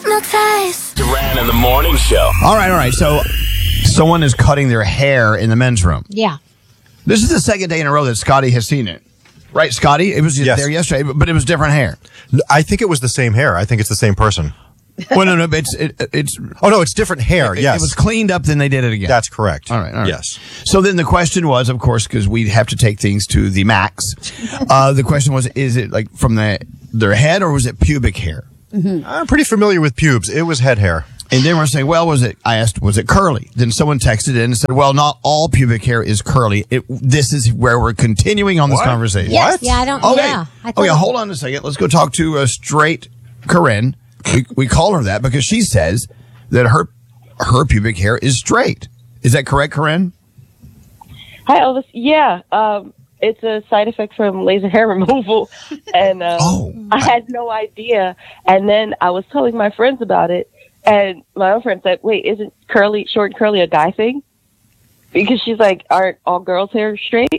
hypnotized. Duran in the morning show. All right. So someone is cutting their hair in the men's room. Yeah. This is the second day in a row that Scotty has seen it. Right, Scotty? It was Yes. there yesterday, but it was different hair. I think it was the same hair. I think it's the same person. Well, no, but it's. Oh, no, it's different hair. Yes. It was cleaned up, then they did it again. That's correct. All right. Yes. So then the question was, of course, because we have to take things to the max. The question was, is it like from their head or was it pubic hair? I'm pretty familiar with pubes. It was head hair. And then we're saying, well, I asked, was it curly? Then someone texted in and said, well, not all pubic hair is curly. This is where we're continuing on this conversation. Yes. What? Yeah, I don't. Okay. Yeah. Okay, hold on a second. Let's go talk to straight Corinne. We call her that because she says that her pubic hair is straight. Is that correct, Corinne? Hi, Elvis. Yeah, it's a side effect from laser hair removal, and I had no idea. And then I was telling my friends about it, and my own friend said, "Wait, isn't short and curly a guy thing?" Because she's like, "Aren't all girls' hair straight?"